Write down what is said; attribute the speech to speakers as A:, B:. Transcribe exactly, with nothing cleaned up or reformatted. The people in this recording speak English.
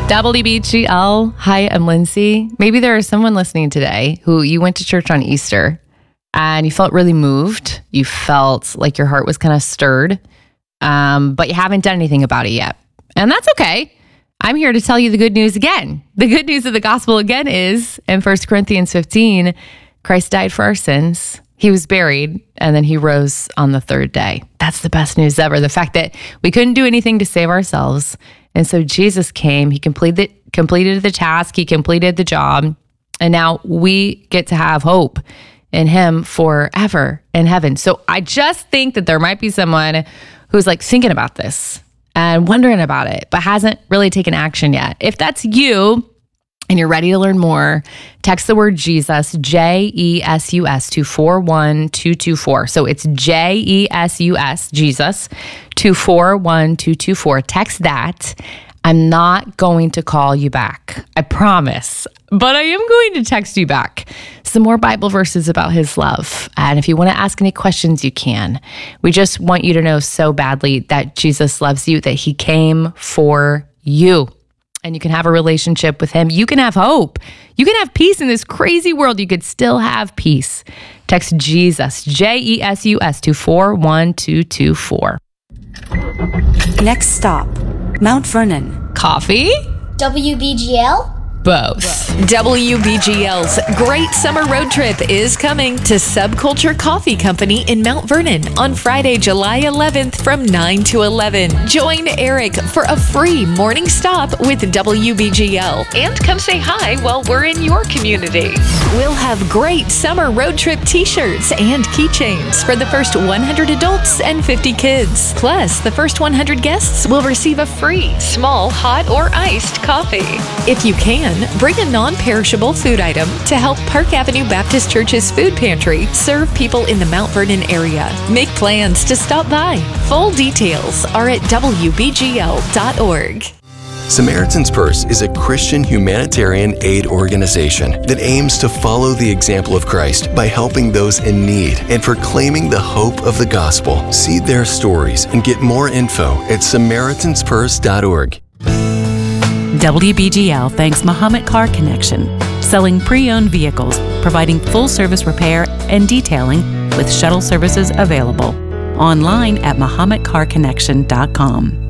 A: W B G L. Hi, I'm Lindsay. Maybe there is someone listening today who you went to church on Easter and you felt really moved. You felt like your heart was kind of stirred, um, but you haven't done anything about it yet. And that's okay. I'm here to tell you the good news again. The good news of the gospel again is in First Corinthians fifteen, Christ died for our sins. He was buried, and then he rose on the third day. That's the best news ever. The fact that we couldn't do anything to save ourselves. And so Jesus came, he completed, completed the task, he completed the job, and now we get to have hope in him forever in heaven. So I just think that there might be someone who's like thinking about this and wondering about it, but hasn't really taken action yet. If that's you, and you're ready to learn more, text the word Jesus, J E S U S, to four one two two four. So it's J E S U S, Jesus, to four one two two four. Text that. I'm not going to call you back. I promise. But I am going to text you back some more Bible verses about his love. And if you want to ask any questions, you can. We just want you to know so badly that Jesus loves you, that he came for you. And you can have a relationship with him. You can have hope. You can have peace in this crazy world. You could still have peace. Text Jesus, J E S U S, to four one two two four.
B: Next stop, Mount Vernon.
A: Coffee?
C: W B G L?
A: Both.
D: W B G L's Great Summer Road Trip is coming to Subculture Coffee Company in Mount Vernon on Friday, July eleventh from nine to eleven. Join Eric for a free morning stop with W B G L and come say hi while we're in your community. We'll have great summer road trip t-shirts and keychains for the first one hundred adults and fifty kids. Plus, the first one hundred guests will receive a free small hot or iced coffee. If you can, bring a non-perishable food item to help Park Avenue Baptist Church's food pantry serve people in the Mount Vernon area. Make plans to stop by. Full details are at W B G L dot org.
E: Samaritan's Purse is a Christian humanitarian aid organization that aims to follow the example of Christ by helping those in need and proclaiming the hope of the gospel. See their stories and get more info at Samaritans Purse dot org.
F: W B G L thanks Muhammad Car Connection, selling pre-owned vehicles, providing full-service repair and detailing with shuttle services available. Online at Muhammad Car Connection dot com.